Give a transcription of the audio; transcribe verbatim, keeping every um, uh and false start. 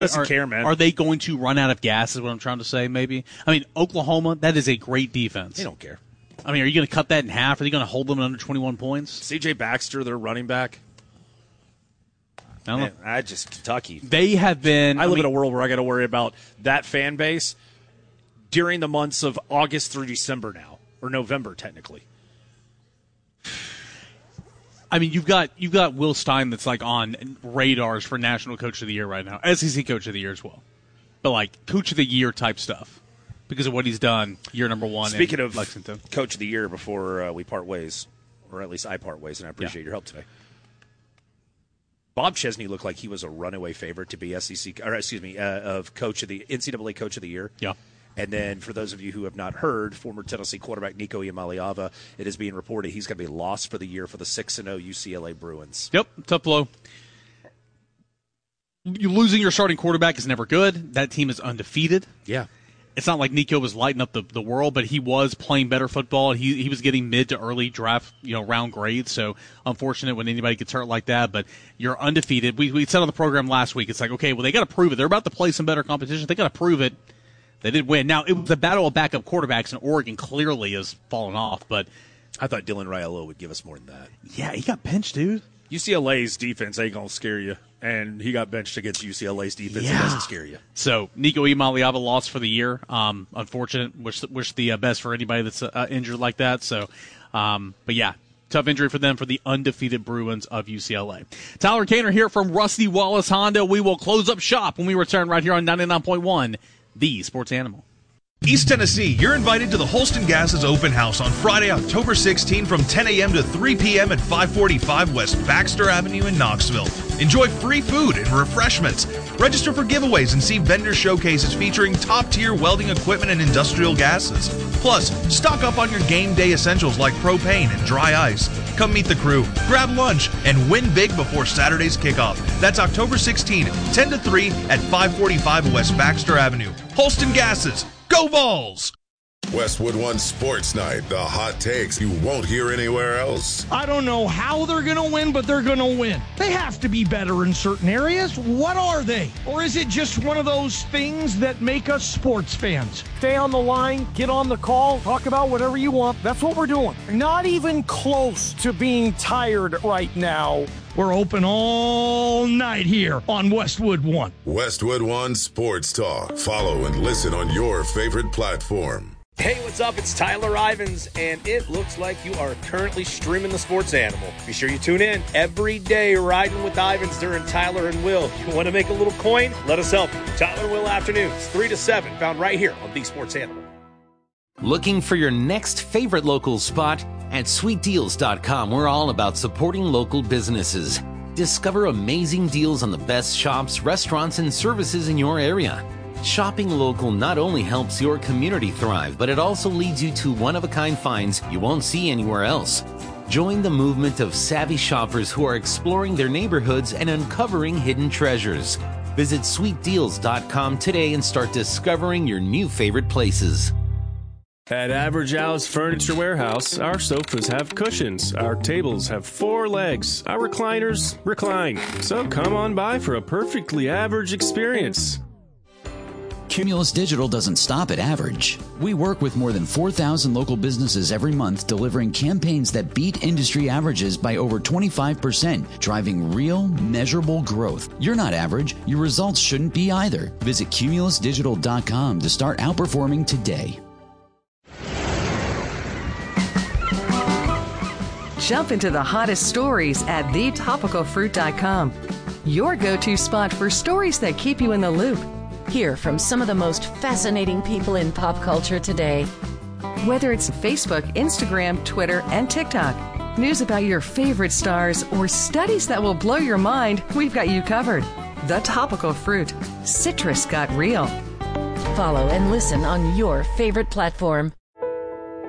Doesn't are, care, man. Are they going to run out of gas is what I'm trying to say, maybe? I mean, Oklahoma, that is a great defense. They don't care. I mean, are you going to cut that in half? Are they going to hold them under twenty-one points? C J Baxter, their running back. I don't Man, know. I just Kentucky. They have been. I, I live mean, in a world where I got to worry about that fan base during the months of August through December now, or November technically. I mean, you've got you've got Will Stein that's like on radars for National Coach of the Year right now, S E C Coach of the Year as well, but like Coach of the Year type stuff because of what he's done year number one. Speaking in of Lexington. Coach of the Year, before uh, we part ways, or at least I part ways, and I appreciate Yeah. your help today. Bob Chesney looked like he was a runaway favorite to be S E C, or excuse me, uh, of Coach of the N C double A Coach of the Year. Yeah. And then, for those of you who have not heard, former Tennessee quarterback Nico Iamaleava, it is being reported he's going to be lost for the year for the six and oh U C L A Bruins. Yep, tough blow. You losing your starting quarterback is never good. That team is undefeated. Yeah. It's not like Nico was lighting up the, the world, but he was playing better football. He he was getting mid to early draft, you know, round grades. So unfortunate when anybody gets hurt like that. But you're undefeated. We we said on the program last week, it's like, okay, well, they got to prove it. They're about to play some better competition. They got to prove it. They did win. Now, it was a battle of backup quarterbacks, and Oregon clearly has fallen off. But I thought Dylan Raiola would give us more than that. yeah, he got benched, dude. U C L A's defense ain't going to scare you, and he got benched against U C L A's defense. Yeah. It doesn't scare you. So Nico Iamaleava lost for the year. Um, unfortunate. Wish wish the uh, best for anybody that's uh, injured like that. So, um, but yeah, tough injury for them for the undefeated Bruins of U C L A. Tyler Kaner here from Rusty Wallace Honda. We will close up shop when we return right here on ninety-nine point one, the Sports Animal. East Tennessee, you're invited to the Holston Gases Open House on Friday, October sixteenth from ten a.m. to three p.m. at five forty-five West Baxter Avenue in Knoxville. Enjoy free food and refreshments. Register for giveaways and see vendor showcases featuring top-tier welding equipment and industrial gases. Plus, stock up on your game day essentials like propane and dry ice. Come meet the crew, grab lunch, and win big before Saturday's kickoff. That's October sixteenth, ten to three at five forty-five West Baxter Avenue. Holston Gases. Go Vols! Westwood One Sports Night, the hot takes you won't hear anywhere else. I don't know how they're going to win, but they're going to win. They have to be better in certain areas. What are they? Or is it just one of those things that make us sports fans? Stay on the line, get on the call, talk about whatever you want. That's what we're doing. Not even close to being tired right now. We're open all night here on Westwood One. Westwood One Sports Talk. Follow and listen on your favorite platform. Hey, what's up? It's Tyler Ivins, and it looks like you are currently streaming the Sports Animal. Be sure you tune in every day, riding with Ivins during Tyler and Will. You want to make a little coin? Let us help you. Tyler and Will Afternoons, three to seven, found right here on the Sports Animal. Looking for your next favorite local spot? At sweet deals dot com, we're all about supporting local businesses. Discover amazing deals on the best shops, restaurants, and services in your area. Shopping local not only helps your community thrive, but it also leads you to one-of-a-kind finds you won't see anywhere else. Join the movement of savvy shoppers who are exploring their neighborhoods and uncovering hidden treasures. Visit sweet deals dot com today and start discovering your new favorite places. At Average House Furniture Warehouse, our sofas have cushions, our tables have four legs, our recliners recline. So come on by for a perfectly average experience. Cumulus Digital doesn't stop at average. We work with more than four thousand local businesses every month, delivering campaigns that beat industry averages by over twenty-five percent, driving real, measurable growth. You're not average. Your results shouldn't be either. Visit cumulus digital dot com to start outperforming today. Jump into the hottest stories at the topical fruit dot com. Your go-to spot for stories that keep you in the loop. Hear from some of the most fascinating people in pop culture today. Whether it's Facebook, Instagram, Twitter, and TikTok, news about your favorite stars, or studies that will blow your mind, we've got you covered. The Topical Fruit. Citrus got real. Follow and listen on your favorite platform.